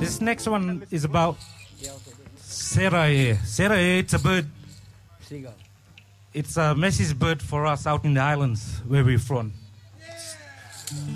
This next one is about Serae. Serae, it's a bird. Seagull. It's a message bird for us out in the islands where we're from.